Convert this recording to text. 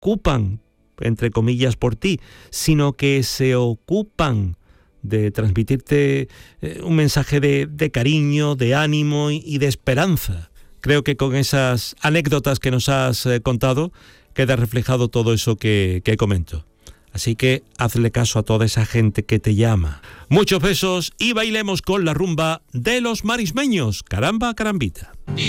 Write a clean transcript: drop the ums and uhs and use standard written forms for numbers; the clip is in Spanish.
preocupan, entre comillas, por ti, sino que se ocupan de transmitirte un mensaje de cariño, de ánimo y de esperanza. Creo que con esas anécdotas que nos has contado queda reflejado todo eso que comento. Así que hazle caso a toda esa gente que te llama. Muchos besos y bailemos con la rumba de los marismeños. Caramba, carambita.